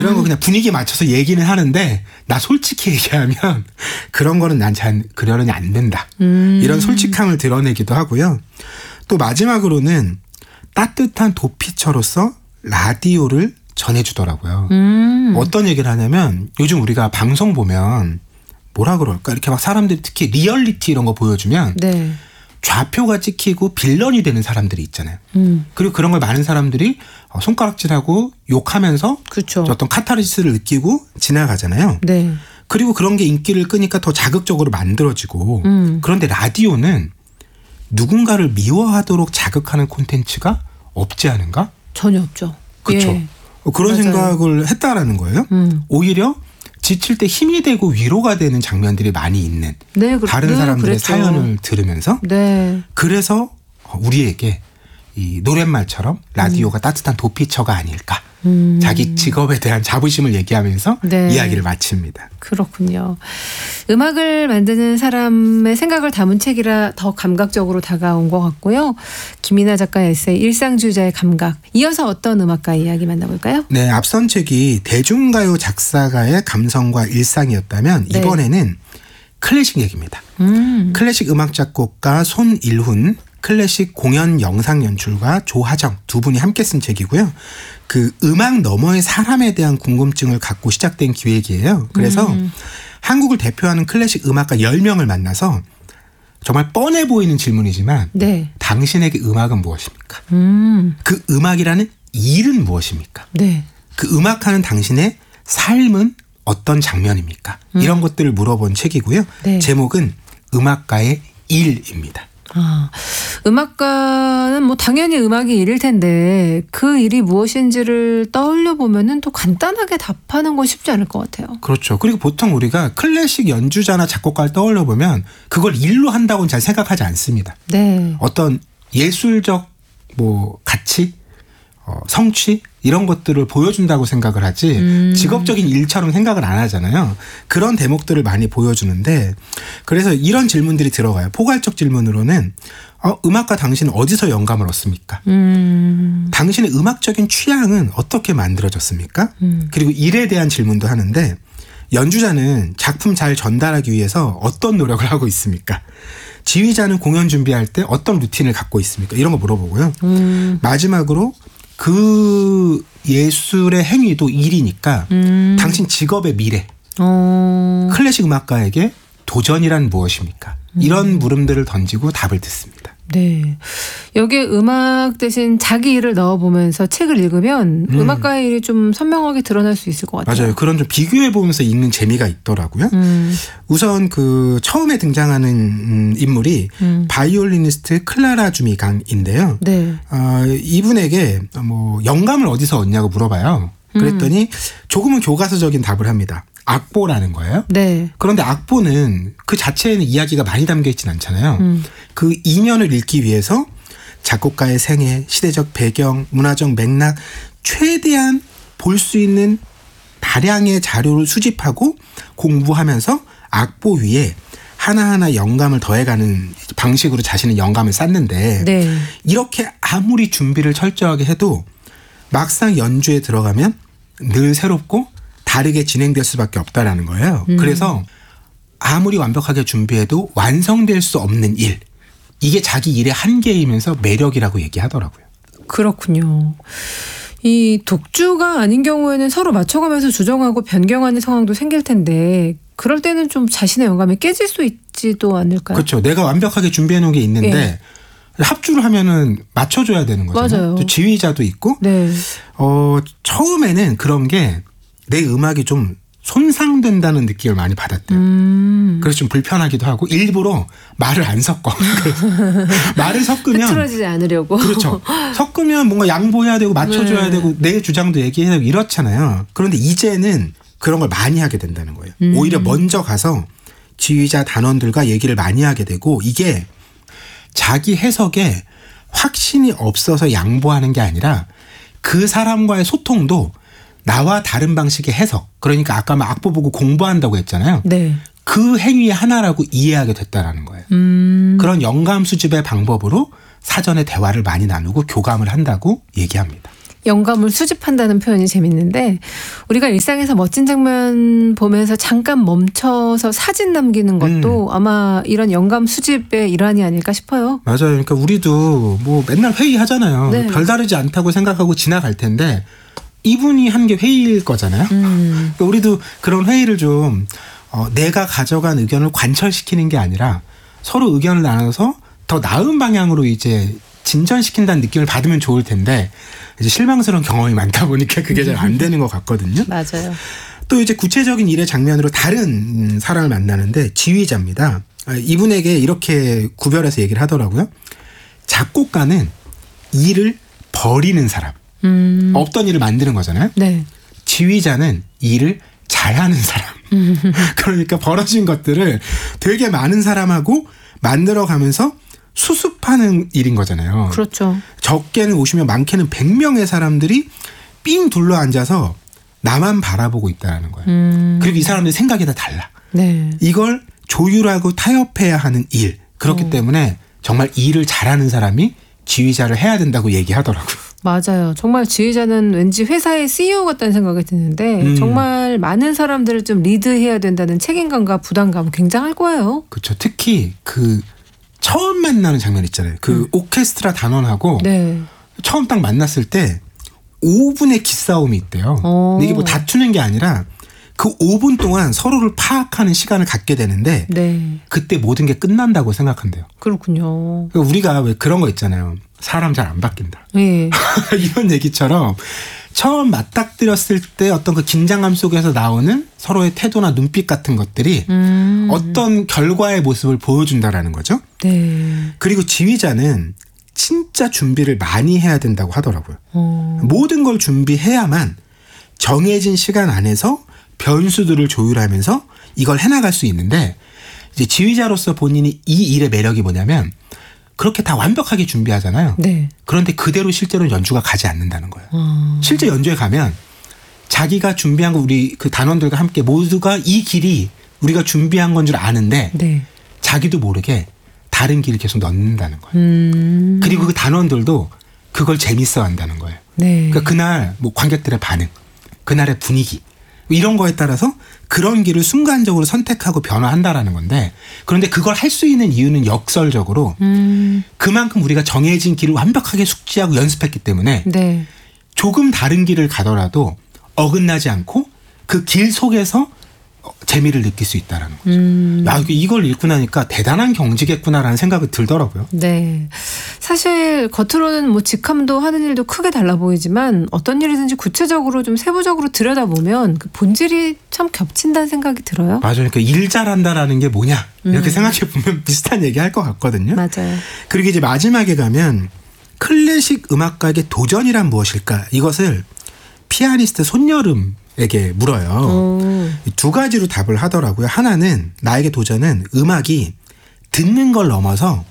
이런 거 그냥 분위기에 맞춰서 얘기는 하는데 나 솔직히 얘기하면 그런 거는 난 잘 그러려니 안 된다. 이런 솔직함을 드러내기도 하고요. 또 마지막으로는 따뜻한 도피처로서 라디오를 전해주더라고요. 어떤 얘기를 하냐면 요즘 우리가 방송 보면 뭐라 그럴까 이렇게 막 사람들이 특히 리얼리티 이런 거 보여주면 네. 좌표가 찍히고 빌런이 되는 사람들이 있잖아요. 그리고 그런 걸 많은 사람들이 손가락질하고 욕하면서 그렇죠. 어떤 카타르시스를 느끼고 지나가잖아요. 네. 그리고 그런 게 인기를 끄니까 더 자극적으로 만들어지고 그런데 라디오는 누군가를 미워하도록 자극하는 콘텐츠가 없지 않은가? 전혀 없죠. 그렇죠. 예. 그런 맞아요. 생각을 했다라는 거예요. 오히려 지칠 때 힘이 되고 위로가 되는 장면들이 많이 있는 네, 다른 사람들의 그랬죠. 사연을 들으면서 네. 그래서 우리에게 이 노랫말처럼 라디오가 따뜻한 도피처가 아닐까. 자기 직업에 대한 자부심을 얘기하면서 네. 이야기를 마칩니다. 그렇군요. 음악을 만드는 사람의 생각을 담은 책이라 더 감각적으로 다가온 것 같고요. 김이나 작가의 에세이 일상주의자의 감각. 이어서 어떤 음악가의 이야기 만나볼까요? 네, 앞선 책이 대중가요 작사가의 감성과 일상이었다면 네. 이번에는 클래식 얘기입니다. 클래식 음악 작곡가 손일훈, 클래식 공연 영상 연출가 조하정 두 분이 함께 쓴 책이고요. 그 음악 너머의 사람에 대한 궁금증을 갖고 시작된 기획이에요. 그래서 한국을 대표하는 클래식 음악가 10명을 만나서 정말 뻔해 보이는 질문이지만 네. 당신에게 음악은 무엇입니까? 그 음악이라는 일은 무엇입니까? 네. 그 음악하는 당신의 삶은 어떤 장면입니까? 이런 것들을 물어본 책이고요. 네. 제목은 음악가의 일입니다. 음악가는 뭐 당연히 음악이 일일 텐데 그 일이 무엇인지를 떠올려 보면은 또 간단하게 답하는 건 쉽지 않을 것 같아요. 그렇죠. 그리고 보통 우리가 클래식 연주자나 작곡가를 떠올려 보면 그걸 일로 한다고는 잘 생각하지 않습니다. 네. 어떤 예술적 뭐 가치, 성취 이런 것들을 보여준다고 생각을 하지 직업적인 일처럼 생각을 안 하잖아요. 그런 대목들을 많이 보여주는데 그래서 이런 질문들이 들어가요. 포괄적 질문으로는 음악가 당신은 어디서 영감을 얻습니까? 당신의 음악적인 취향은 어떻게 만들어졌습니까? 그리고 일에 대한 질문도 하는데 연주자는 작품 잘 전달하기 위해서 어떤 노력을 하고 있습니까? 지휘자는 공연 준비할 때 어떤 루틴을 갖고 있습니까? 이런 거 물어보고요. 마지막으로 그 예술의 행위도 일이니까 당신 직업의 미래, 클래식 음악가에게 도전이란 무엇입니까? 이런 물음들을 던지고 답을 듣습니다. 네. 여기에 음악 대신 자기 일을 넣어보면서 책을 읽으면 음악가의 일이 좀 선명하게 드러날 수 있을 것 같아요. 맞아요. 그런 좀 비교해보면서 읽는 재미가 있더라고요. 우선 그 처음에 등장하는 인물이 바이올리니스트 클라라 주미강인데요. 네. 이분에게 뭐 영감을 어디서 얻냐고 물어봐요. 그랬더니 조금은 교과서적인 답을 합니다. 악보라는 거예요. 네. 그런데 악보는 그 자체에는 이야기가 많이 담겨 있진 않잖아요. 그 이면을 읽기 위해서 작곡가의 생애, 시대적 배경, 문화적 맥락 최대한 볼 수 있는 다량의 자료를 수집하고 공부하면서 악보 위에 하나하나 영감을 더해가는 방식으로 자신의 영감을 쌓는데 네. 이렇게 아무리 준비를 철저하게 해도 막상 연주에 들어가면 늘 새롭고 다르게 진행될 수밖에 없다라는 거예요. 그래서 아무리 완벽하게 준비해도 완성될 수 없는 일. 이게 자기 일의 한계이면서 매력이라고 얘기하더라고요. 그렇군요. 이 독주가 아닌 경우에는 서로 맞춰가면서 조정하고 변경하는 상황도 생길 텐데 그럴 때는 좀 자신의 영감이 깨질 수 있지도 않을까요? 그렇죠. 내가 완벽하게 준비해 놓은 게 있는데 네. 합주를 하면은 맞춰줘야 되는 거잖아요. 맞아요. 또 지휘자도 있고. 네. 처음에는 그런 게 내 음악이 좀 손상된다는 느낌을 많이 받았대요. 그래서 좀 불편하기도 하고 일부러 말을 안 섞어. 말을 섞으면 흐트러지지 않으려고. 그렇죠. 섞으면 뭔가 양보해야 되고 맞춰줘야 네. 되고 내 주장도 얘기해야 되고 이렇잖아요. 그런데 이제는 그런 걸 많이 하게 된다는 거예요. 오히려 먼저 가서 지휘자 단원들과 얘기를 많이 하게 되고 이게 자기 해석에 확신이 없어서 양보하는 게 아니라 그 사람과의 소통도 나와 다른 방식의 해석. 그러니까 아까 막 악보 보고 공부한다고 했잖아요. 네. 그 행위의 하나라고 이해하게 됐다라는 거예요. 그런 영감 수집의 방법으로 사전에 대화를 많이 나누고 교감을 한다고 얘기합니다. 영감을 수집한다는 표현이 재밌는데 우리가 일상에서 멋진 장면 보면서 잠깐 멈춰서 사진 남기는 것도 아마 이런 영감 수집의 일환이 아닐까 싶어요. 맞아요. 그러니까 우리도 뭐 맨날 회의하잖아요. 네. 별다르지 않다고 생각하고 지나갈 텐데 이분이 한 게 회의일 거잖아요. 그러니까 우리도 그런 회의를 좀 내가 가져간 의견을 관철시키는 게 아니라 서로 의견을 나눠서 더 나은 방향으로 이제 진전시킨다는 느낌을 받으면 좋을 텐데 이제 실망스러운 경험이 많다 보니까 그게 잘 안 되는 것 같거든요. 맞아요. 또 이제 구체적인 일의 장면으로 다른 사람을 만나는데 지휘자입니다. 이분에게 이렇게 구별해서 얘기를 하더라고요. 작곡가는 일을 버리는 사람. 없던 일을 만드는 거잖아요. 네. 지휘자는 일을 잘하는 사람. 그러니까 벌어진 것들을 되게 많은 사람하고 만들어가면서 수습하는 일인 거잖아요. 그렇죠. 적게는 50명, 많게는 100명의 사람들이 삥 둘러 앉아서 나만 바라보고 있다는 거예요. 그리고 이 사람들의 생각이 다 달라. 네. 이걸 조율하고 타협해야 하는 일. 그렇기 때문에 정말 일을 잘하는 사람이 지휘자를 해야 된다고 얘기하더라고요. 맞아요. 정말 지휘자는 왠지 회사의 CEO 같다는 생각이 드는데 정말 많은 사람들을 좀 리드해야 된다는 책임감과 부담감 굉장할 거예요. 그렇죠. 특히 그 처음 만나는 장면 있잖아요. 그 오케스트라 단원하고 네. 처음 딱 만났을 때 5분의 기싸움이 있대요. 근데 이게 뭐 다투는 게 아니라 그 5분 동안 서로를 파악하는 시간을 갖게 되는데 네. 그때 모든 게 끝난다고 생각한대요. 그렇군요. 그러니까 우리가 왜 그런 거 있잖아요. 사람 잘 안 바뀐다. 네. 이런 얘기처럼 처음 맞닥뜨렸을 때 어떤 그 긴장감 속에서 나오는 서로의 태도나 눈빛 같은 것들이 어떤 결과의 모습을 보여준다라는 거죠. 네. 그리고 지휘자는 진짜 준비를 많이 해야 된다고 하더라고요. 모든 걸 준비해야만 정해진 시간 안에서 변수들을 조율하면서 이걸 해나갈 수 있는데 이제 지휘자로서 본인이 이 일의 매력이 뭐냐면 그렇게 다 완벽하게 준비하잖아요. 네. 그런데 그대로 실제로 연주가 가지 않는다는 거예요. 실제 연주에 가면 자기가 준비한 거 우리 그 단원들과 함께 모두가 이 길이 우리가 준비한 건 줄 아는데 네. 자기도 모르게 다른 길을 계속 넣는다는 거예요. 그리고 그 단원들도 그걸 재밌어 한다는 거예요. 네. 그러니까 그날 뭐 관객들의 반응, 그날의 분위기 이런 거에 따라서 그런 길을 순간적으로 선택하고 변화한다라는 건데 그런데 그걸 할 수 있는 이유는 역설적으로 그만큼 우리가 정해진 길을 완벽하게 숙지하고 연습했기 때문에 네. 조금 다른 길을 가더라도 어긋나지 않고 그 길 속에서 재미를 느낄 수 있다라는 거죠. 야, 이걸 읽고 나니까 대단한 경지겠구나라는 생각이 들더라고요. 네. 사실 겉으로는 뭐 직함도 하는 일도 크게 달라 보이지만 어떤 일이든지 구체적으로 좀 세부적으로 들여다보면 그 본질이 참 겹친다는 생각이 들어요. 맞아요. 그러니까 일 잘한다라는 게 뭐냐 이렇게 생각해 보면 비슷한 얘기 할 것 같거든요. 맞아요. 그리고 이제 마지막에 가면 클래식 음악가에게 도전이란 무엇일까? 이것을 피아니스트 손여름에게 물어요. 두 가지로 답을 하더라고요. 하나는 나에게 도전은 음악이 듣는 걸 넘어서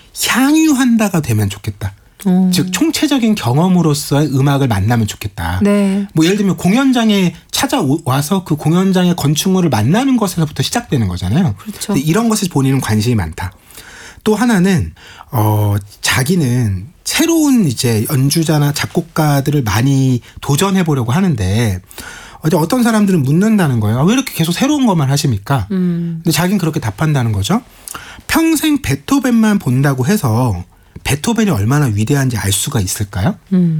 향유한다가 되면 좋겠다. 즉 총체적인 경험으로서의 음악을 만나면 좋겠다. 네. 뭐 예를 들면 공연장에 찾아와서 그 공연장의 건축물을 만나는 것에서부터 시작되는 거잖아요. 그렇죠. 근데 이런 것에 본인은 관심이 많다. 또 하나는 자기는 새로운 이제 연주자나 작곡가들을 많이 도전해 보려고 하는데 어떤 사람들은 묻는다는 거예요. 왜 이렇게 계속 새로운 것만 하십니까? 근데 자기는 그렇게 답한다는 거죠. 평생 베토벤만 본다고 해서 베토벤이 얼마나 위대한지 알 수가 있을까요?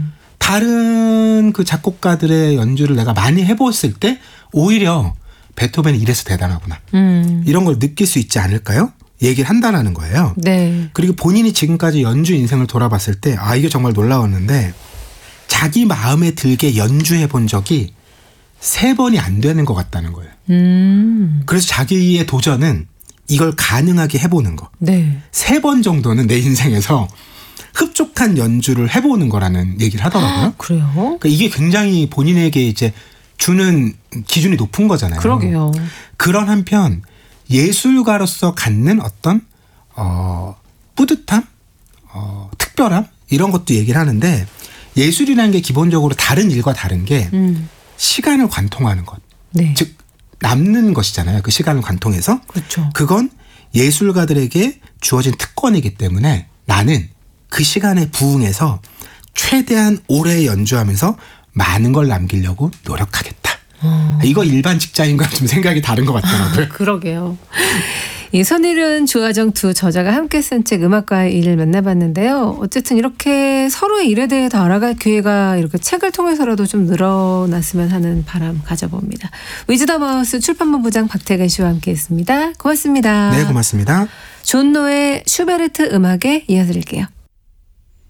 다른 그 작곡가들의 연주를 내가 많이 해봤을 때 오히려 베토벤이 이래서 대단하구나. 이런 걸 느낄 수 있지 않을까요? 얘기를 한다는 거예요. 네. 그리고 본인이 지금까지 연주 인생을 돌아봤을 때 이게 정말 놀라웠는데 자기 마음에 들게 연주해 본 적이 3번이 안 되는 것 같다는 거예요. 그래서 자기의 도전은 이걸 가능하게 해보는 거. 네. 3번 정도는 내 인생에서 흡족한 연주를 해보는 거라는 얘기를 하더라고요. 그래요? 그러니까 이게 굉장히 본인에게 이제 주는 기준이 높은 거잖아요. 그러게요. 그런 한편 예술가로서 갖는 어떤 뿌듯함, 특별함 이런 것도 얘기를 하는데 예술이라는 게 기본적으로 다른 일과 다른 게 시간을 관통하는 것. 네. 즉 남는 것이잖아요. 그 시간을 관통해서. 그렇죠. 그건 예술가들에게 주어진 특권이기 때문에 나는 그 시간에 부응해서 최대한 오래 연주하면서 많은 걸 남기려고 노력하겠다. 이거 일반 직장인과 좀 생각이 다른 것 같더라고요. 그러게요. 이 손일은 조하정 두 저자가 함께 쓴 책 음악가의 일을 만나봤는데요. 어쨌든 이렇게 서로의 일에 대해 더 알아갈 기회가 이렇게 책을 통해서라도 좀 늘어났으면 하는 바람 가져봅니다. 위즈더마우스 출판본부장 박태근 씨와 함께했습니다. 고맙습니다. 네, 고맙습니다. 존 노의 슈베르트 음악에 이어드릴게요.